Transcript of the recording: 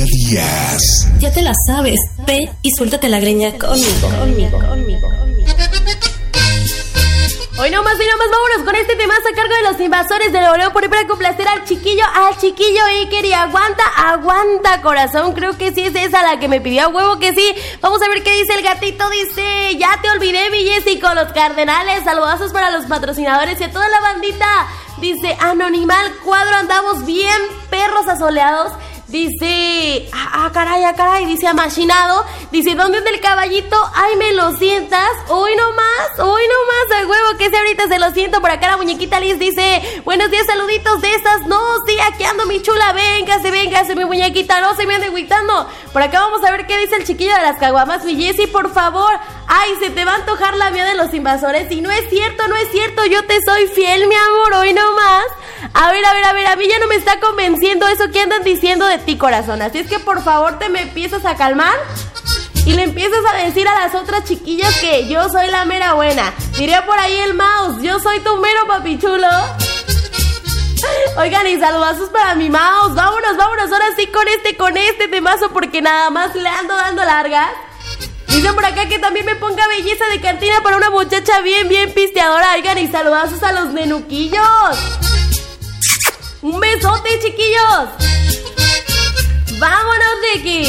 Díaz. Ya te la sabes, ve y suéltate la greña conmigo. Hoy no más, vámonos con este tema a cargo de los Invasores de Nuevo León, por ahí para complacer al chiquillo Iker, y aguanta corazón, creo que sí es esa la que me pidió a huevo que sí. Vamos a ver qué dice el gatito, dice: ya te olvidé, mi Jessy, con los Cardenales, saludazos para los patrocinadores y a toda la bandita. Dice Anonimal Cuadro, andamos bien perros asoleados. Dice, caray, dice Amachinado, dice: ¿dónde anda el caballito? Ay, me lo sientas. Hoy no más, a huevo, que si ahorita se lo siento. Por acá la muñequita Liz dice: buenos días, saluditos de esas. No, sí, aquí ando, mi chula, véngase, mi muñequita, no se me ande agüitando. Por acá vamos a ver qué dice el chiquillo de las caguamas, mi Jessy, por favor. Ay, se te va a antojar la mía de los Invasores. Y no es cierto, yo te soy fiel, mi amor, hoy no más. A ver, a mí ya no me está convenciendo eso que andan diciendo de ti, corazón. Así es que por favor te me empiezas a calmar y le empiezas a decir a las otras chiquillas que yo soy la mera buena. Diría por ahí el Mouse: yo soy tu mero papichulo. Oigan, y saludazos para mi Mouse. Vámonos, ahora sí con este temazo, porque nada más le ando dando largas. Dicen por acá que también me ponga belleza de cantina para una muchacha bien pisteadora. Oigan, y saludazos a los nenuquillos. Un besote, chiquillos. Vámonos, Ricky.